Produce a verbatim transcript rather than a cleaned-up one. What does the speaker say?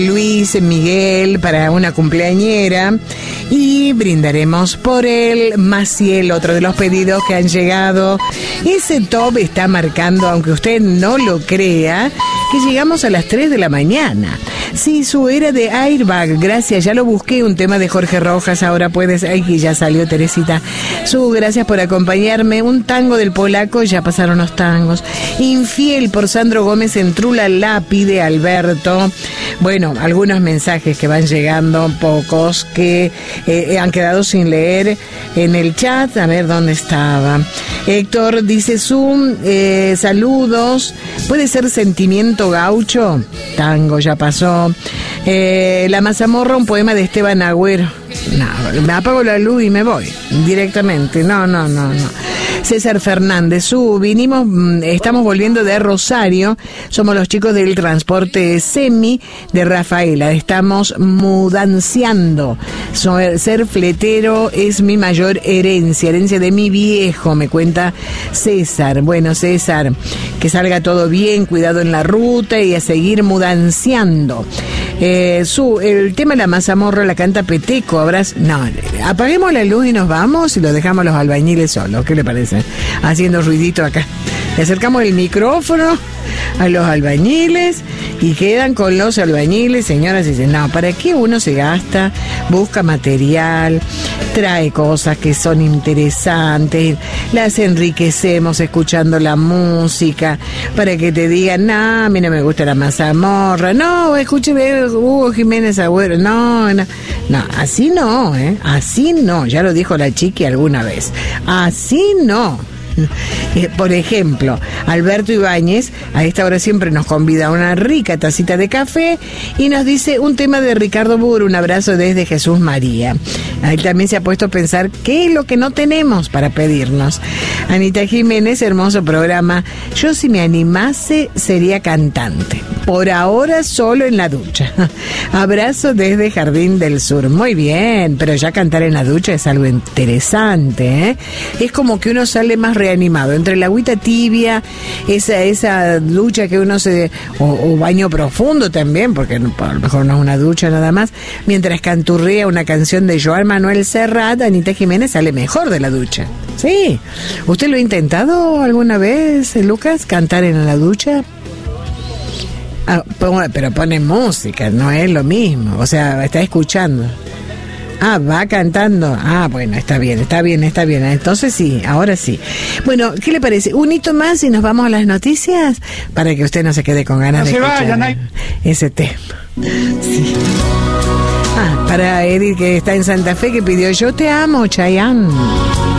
Luis Miguel para una cumpleañera y brindaremos por él. Maciel, otro de los pedidos que han llegado. Ese top está marcando, aunque usted no lo crea, que llegamos a las tres de la mañana. Sí, su era de Airbag, gracias, ya lo busqué, un tema de Jorge Rojas, ahora puedes, ay, que ya salió Teresita. Su, gracias por acompañarme, un tango del polaco, ya pasaron los tangos. Infiel por Sandro Gómez en Trula La, pide Alberto. Bueno, algunos mensajes que van llegando, pocos, que eh, han quedado sin leer en el chat, a ver dónde estaba. Héctor dice, Zoom, eh, saludos, ¿puede ser Sentimiento Gaucho? Tango, ya pasó. Eh, La Mazamorra, un poema de Esteban Agüero. No, me apago la luz y me voy directamente. No, no, no, no. César Fernández, su, vinimos, estamos volviendo de Rosario, somos los chicos del transporte semi de Rafaela, estamos mudanciando. So, ser fletero es mi mayor herencia, herencia de mi viejo, me cuenta César. Bueno, César, que salga todo bien, cuidado en la ruta y a seguir mudanciando. Eh, su, el tema de La Mazamorra la canta Peteco, habrás, no, apaguemos la luz y nos vamos y lo dejamos a los albañiles solos, ¿qué le parece? Haciendo ruidito acá. Le acercamos el micrófono a los albañiles y quedan con los albañiles, señoras, y dicen, no, ¿para qué uno se gasta? Busca material, trae cosas que son interesantes, las enriquecemos escuchando la música, para que te digan, no, a mí no me gusta La Mazamorra, no, escúcheme Hugo Jiménez Agüero, no, no, no, así no, ¿eh? Así no, ya lo dijo la Chiqui alguna vez, así no. Por ejemplo, Alberto Ibáñez a esta hora siempre nos convida a una rica tacita de café y nos dice un tema de Ricardo Bur, un abrazo desde Jesús María. Él también se ha puesto a pensar qué es lo que no tenemos para pedirnos. Anita Jiménez, hermoso programa. Yo, si me animase, sería cantante. Por ahora solo en la ducha. Abrazo desde Jardín del Sur. Muy bien, pero ya cantar en la ducha es algo interesante, ¿eh? Es como que uno sale más reanimado. Entre la agüita tibia, esa esa ducha que uno se... O, o baño profundo también, porque no, a lo mejor no es una ducha nada más. Mientras canturrea una canción de Joan Manuel Serrat, Anita Jiménez sale mejor de la ducha. Sí. ¿Usted lo ha intentado alguna vez, Lucas, cantar en la ducha? Ah, pero pone música, no es lo mismo. O sea, está escuchando. Ah, va cantando. Ah, bueno, está bien, está bien, está bien. Entonces sí, ahora sí. Bueno, ¿qué le parece? Un hito más y nos vamos a las noticias para que usted no se quede con ganas no de escuchar vayan, hay... ese tema. Sí. Ah, para Edith, que está en Santa Fe, que pidió Yo te amo, Chayanne.